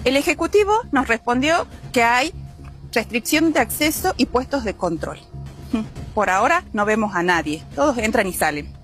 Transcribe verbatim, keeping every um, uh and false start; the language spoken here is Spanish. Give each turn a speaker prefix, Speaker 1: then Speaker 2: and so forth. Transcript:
Speaker 1: El Ejecutivo nos respondió que hay restricción de acceso y puestos de control. Por ahora no vemos a nadie, todos entran y salen.